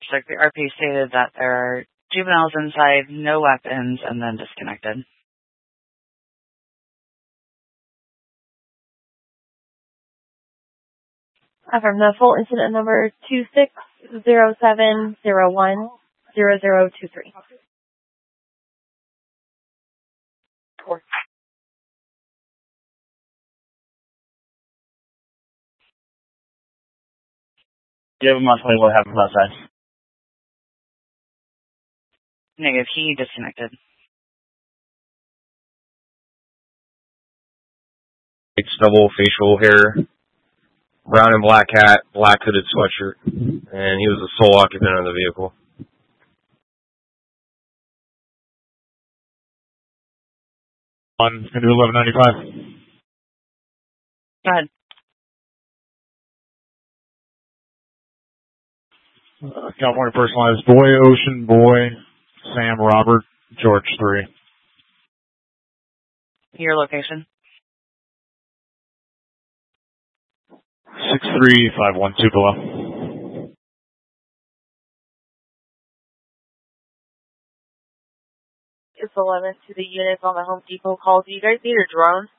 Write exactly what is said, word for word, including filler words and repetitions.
Looks like the R P stated that there are juveniles inside, no weapons, and then disconnected. Affirm the full incident number two six zero seven zero one zero zero two three. Four. Give him monthly what happened outside. Negative, he disconnected. It's double facial hair, brown and black hat, black hooded sweatshirt, and he was the sole occupant of the vehicle. I'm going to do eleven ninety-five. Go ahead. Uh, California personalized boy, Ocean Boy, Sam Robert, George three. Your location? six three five one two below. It's eleven to the units on the Home Depot call. Do you guys need a drone?